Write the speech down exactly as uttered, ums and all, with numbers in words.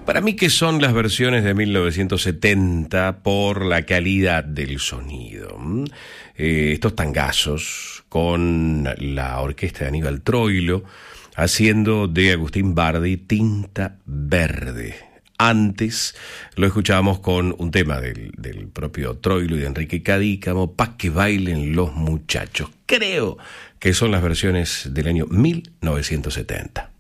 Para mí que son las versiones de mil novecientos setenta por la calidad del sonido. Eh, estos tangazos con la orquesta de Aníbal Troilo haciendo de Agustín Bardi Tinta Verde. Antes lo escuchábamos con un tema del, del propio Troilo y de Enrique Cadícamo, Pa' que bailen los muchachos. Creo que son las versiones del año mil novecientos setenta.